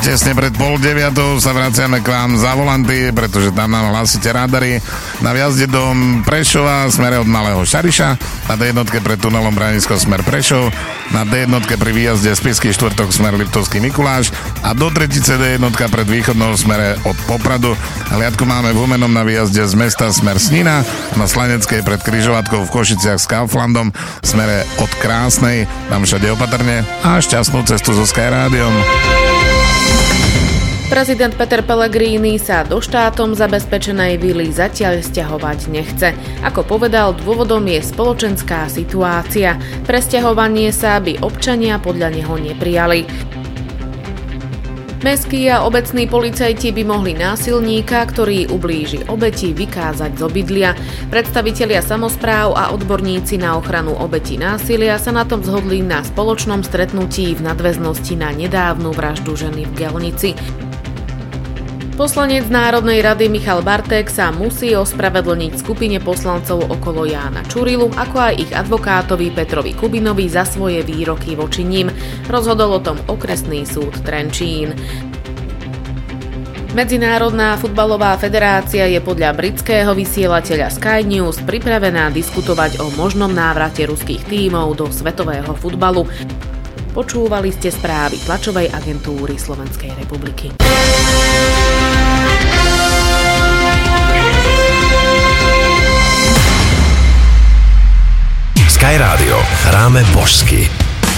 Tesne pred 8:30 sa vraciame k vám za volanty, pretože tam nám hlásite rádary na viazde do Prešova smere od Malého Šariša, na D1 pred tunelom Branisko smer Prešov, na D1 pri výjazde Spišský štvrtok smer Liptovský Mikuláš a do tretice D1 pred východnou smere od Popradu. Hliadku máme v Humennom na výjazde z mesta smer Snina, na Slaneckej pred križovatkou v Košiciach s Kauflandom smere od Krásnej, tam všade opatrne a šťastnú cestu so Sky Rádiom. Prezident Peter Pellegrini sa do štátom zabezpečenej vily zatiaľ sťahovať nechce. Ako povedal, dôvodom je spoločenská situácia. Presťahovanie sa by občania podľa neho neprijali. Mestskí a obecní policajti by mohli násilníka, ktorý ublíži obeti, vykázať z obydlia. Predstavitelia samospráv a odborníci na ochranu obetí násilia sa na tom zhodli na spoločnom stretnutí v nadväznosti na nedávnu vraždu ženy v Gelnici. Poslanec Národnej rady Michal Bartek sa musí ospravedlniť skupine poslancov okolo Jána Čurilu, ako aj ich advokátovi Petrovi Kubinovi za svoje výroky voči ním. Rozhodol o tom okresný súd Trenčín. Medzinárodná futbalová federácia je podľa britského vysielateľa Sky News pripravená diskutovať o možnom návrate ruských tímov do svetového futbalu. Počúvali ste správy tlačovej agentúry Slovenskej republiky. Sky Rádio. Hráme božsky.